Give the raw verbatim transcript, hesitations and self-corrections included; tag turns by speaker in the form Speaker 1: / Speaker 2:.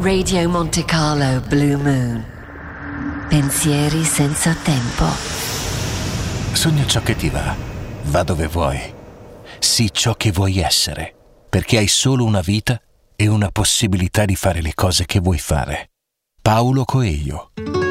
Speaker 1: Radio Monte Carlo Blue Moon. Pensieri senza tempo.
Speaker 2: Sogna ciò che ti va, va dove vuoi. Sii ciò che vuoi essere, perché hai solo una vita e una possibilità di fare le cose che vuoi fare. Paulo Coelho.